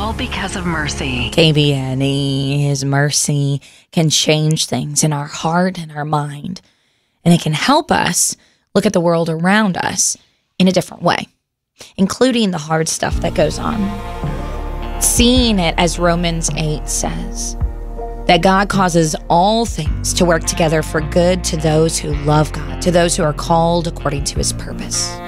all because of mercy. KVNE, His mercy can change things in our heart and our mind, and it can help us look at the world around us in a different way, including the hard stuff that goes on. Seeing it as Romans 8 says, that God causes all things to work together for good to those who love God, to those who are called according to his purpose.